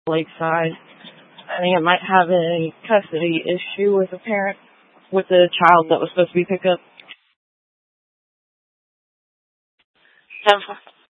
Lakeside. I think it might have a custody issue with a parent, with the child that was supposed to be picked up. 10